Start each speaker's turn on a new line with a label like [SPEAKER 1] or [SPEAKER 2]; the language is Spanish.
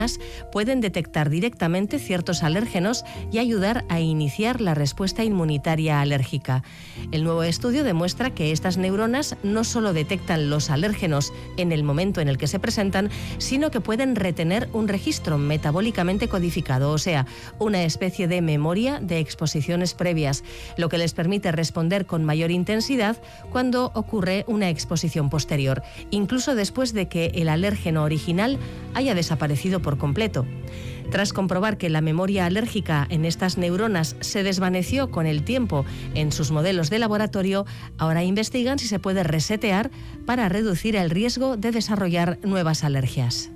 [SPEAKER 1] pueden detectar directamente ciertos alérgenos y ayudar a iniciar la respuesta inmunitaria alérgica. El nuevo estudio demuestra que estas neuronas no solo detectan los alérgenos en el momento en el que se presentan, sino que pueden retener un registro metabólicamente codificado, o sea, una especie de memoria de exposiciones previas, lo que les permite responder con mayor intensidad cuando ocurre una exposición posterior, incluso después de que el alérgeno original haya desaparecido por completo. Tras comprobar que la memoria alérgica en estas neuronas se desvaneció con el tiempo en sus modelos de laboratorio, ahora investigan si se puede resetear para reducir el riesgo de desarrollar nuevas alergias.